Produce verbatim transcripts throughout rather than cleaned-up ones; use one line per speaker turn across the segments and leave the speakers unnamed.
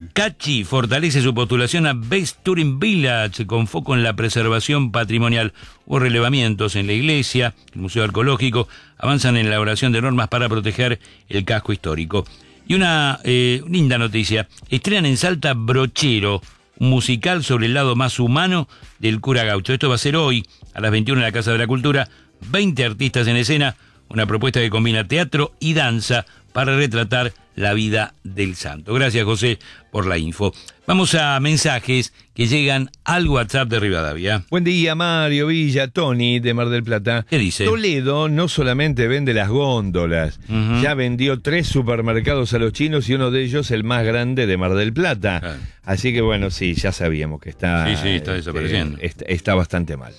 Cachi fortalece su postulación a Best Touring Village con foco en la preservación patrimonial. Hubo relevamientos en la iglesia, el Museo Arqueológico, avanzan en la elaboración de normas para proteger el casco histórico. Y una eh, linda noticia, estrenan en Salta Brochero, un musical sobre el lado más humano del cura Gaucho. Esto va a ser hoy, a las veintiuna en la Casa de la Cultura, veinte artistas en escena, una propuesta que combina teatro y danza para retratar la vida del santo. Gracias, José, por la info. Vamos a mensajes que llegan al WhatsApp de Rivadavia.
Buen día, Mario, Villa, Tony, de Mar del Plata.
¿Qué dice?
Toledo no solamente vende las góndolas, uh-huh. ya vendió tres supermercados a los chinos y uno de ellos el más grande de Mar del Plata. Ah. Así que bueno, sí, ya sabíamos que está...
Sí, sí, está desapareciendo.
Eh, está, está bastante mal.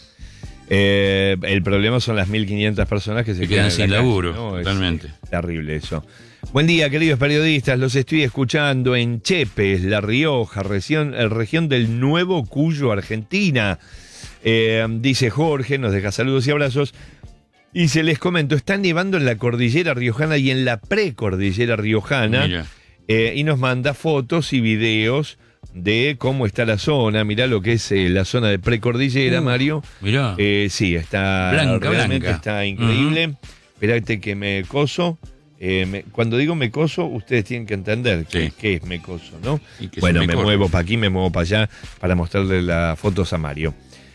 Eh, el problema son las mil quinientas personas que se
que
quedan,
quedan sin laburo,
¿no?
totalmente.
Es, es terrible eso. Buen día, queridos periodistas. Los estoy escuchando en Chepes, La Rioja, región, región del Nuevo Cuyo, Argentina. Eh, dice Jorge, nos deja saludos y abrazos. Y se les comento, está nevando en la cordillera riojana y en la precordillera riojana. Eh, y nos manda fotos y videos de cómo está la zona. Mirá lo que es eh, la zona de precordillera, uh, Mario.
Mirá.
Eh, sí, está
blanca,
realmente
blanca.
Está increíble. Uh-huh. Esperate que me coso. Eh, me, cuando digo me coso, ustedes tienen que entender
sí.
que, que es me coso, ¿no?
me,
Bueno, me
corre.
muevo para aquí, me muevo para allá para mostrarle las fotos a Mario.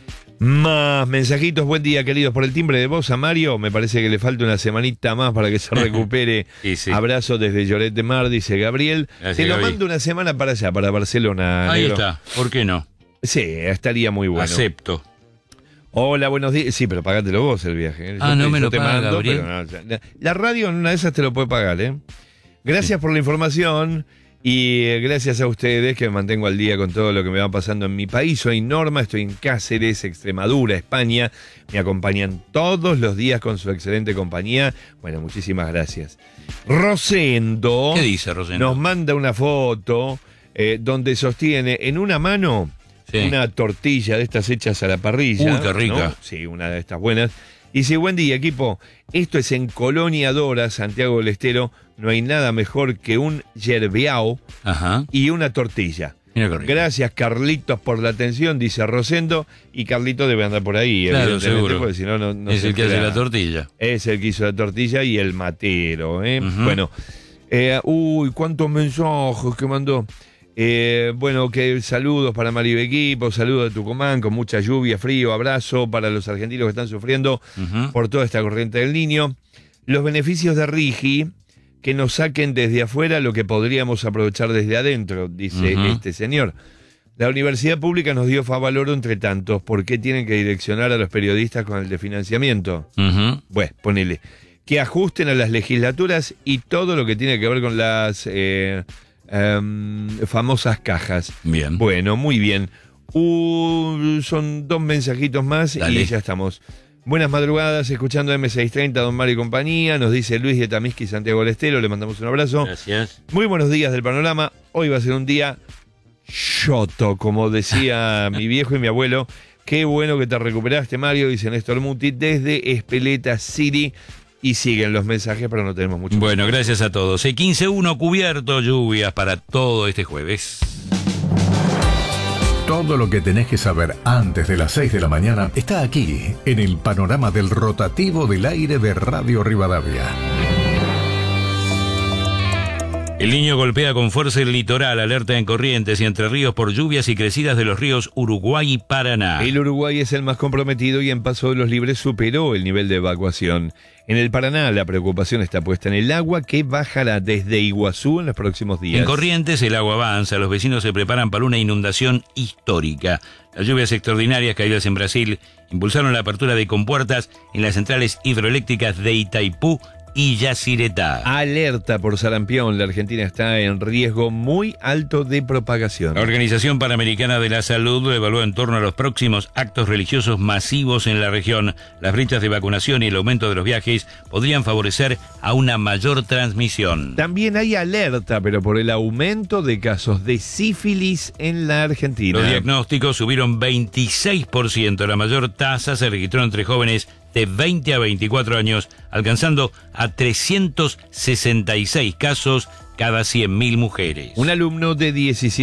Más mensajitos, buen día, queridos. Por el timbre de voz a Mario, me parece que le falta una semanita más para que se recupere.
sí, sí.
Abrazo desde Lloret de Mar, dice Gabriel.
Gracias,
Te lo
Gaby.
mando una semana para allá, para Barcelona.
Ahí
negro.
está, ¿por qué no?
Sí, estaría muy bueno.
Acepto.
Hola, buenos días. Sí, pero pagátelo vos el viaje.
Ah,
yo
no
te,
me lo
te
paga,
mando,
Gabriel.
pero no, la, la radio en una de esas te lo puede pagar, ¿eh? Gracias sí. por la información y eh, gracias a ustedes que me mantengo al día con todo lo que me va pasando en mi país. Soy Norma, estoy en Cáceres, Extremadura, España. Me acompañan todos los días con su excelente compañía. Bueno, muchísimas gracias. Rosendo.
¿Qué dice Rosendo?
Nos manda una foto eh, donde sostiene en una mano... Sí. Una tortilla de estas hechas a la parrilla.
Uy, qué rica.
¿no? Sí, una de estas buenas. Y dice, buen día, equipo. Esto es en Colonia Dora, Santiago del Estero. No hay nada mejor que un yerbeao
Ajá.
y una tortilla. Gracias, Carlitos, por la atención, dice Rosendo. Y Carlitos debe andar por ahí,
claro, seguro.
Porque si no, no, no
es
se
el que
espera.
hace la tortilla.
Es el que hizo la tortilla y el matero. ¿eh?
Uh-huh.
Bueno, eh, uy, cuántos mensajes que mandó. Eh, bueno, que saludos para Mario Equipo, saludos de Tucumán, con mucha lluvia, frío, abrazo para los argentinos que están sufriendo uh-huh. por toda esta corriente del Niño. Los beneficios de Rigi, que nos saquen desde afuera lo que podríamos aprovechar desde adentro, dice uh-huh. este señor. La universidad pública nos dio favaloro entre tantos, ¿por qué tienen que direccionar a los periodistas con el de financiamiento?
Uh-huh.
Bueno, ponele. Que ajusten a las legislaturas y todo lo que tiene que ver con las... Eh, Um, famosas cajas.
Bien.
Bueno, muy bien. Uh, son dos mensajitos más Dale. Y ya estamos. Buenas madrugadas, escuchando eme seiscientos treinta, Don Mario y compañía. Nos dice Luis de Tamisqui, Santiago del Estero. Le mandamos un abrazo.
Gracias.
Muy buenos días del panorama. Hoy va a ser un día choto, como decía mi viejo y mi abuelo. Qué bueno que te recuperaste, Mario, dice Néstor Muti, desde Espeleta City. Y siguen los mensajes, pero no tenemos mucho.
Bueno,
tiempo.
Gracias a todos. E quince uno cubierto, lluvias para todo este jueves.
Todo lo que tenés que saber antes de las seis de la mañana está aquí, en el panorama del rotativo del aire de Radio Rivadavia.
El Niño golpea con fuerza el litoral, alerta en Corrientes y Entre Ríos por lluvias y crecidas de los ríos Uruguay y Paraná.
El Uruguay es el más comprometido y en Paso de los Libres superó el nivel de evacuación. En el Paraná la preocupación está puesta en el agua que bajará desde Iguazú en los próximos días.
En Corrientes el agua avanza, los vecinos se preparan para una inundación histórica. Las lluvias extraordinarias caídas en Brasil impulsaron la apertura de compuertas en las centrales hidroeléctricas de Itaipú y Yacyretá.
Alerta por sarampión, la Argentina está en riesgo muy alto de propagación.
La Organización Panamericana de la Salud lo evaluó en torno a los próximos actos religiosos masivos en la región. Las brechas de vacunación y el aumento de los viajes podrían favorecer a una mayor transmisión.
También hay alerta, pero por el aumento de casos de sífilis en la Argentina.
Los diagnósticos subieron veintiséis por ciento. La mayor tasa se registró entre jóvenes de veinte a veinticuatro años, alcanzando a trescientos sesenta y seis casos cada cien mil mujeres.
Un alumno de diecisiete